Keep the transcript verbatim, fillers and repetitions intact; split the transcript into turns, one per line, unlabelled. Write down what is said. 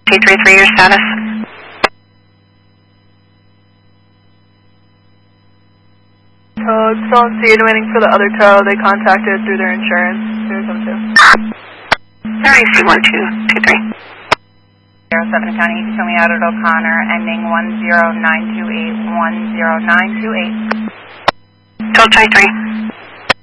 T three three, your status?
Uh, still on scene, waiting for the other tow. They contacted through their insurance. zero seven two.
Alright, C one two two three.
zero seven County, show me out at O'Connor, ending one zero nine two eight, one zero nine two eight.
twelve twenty-three.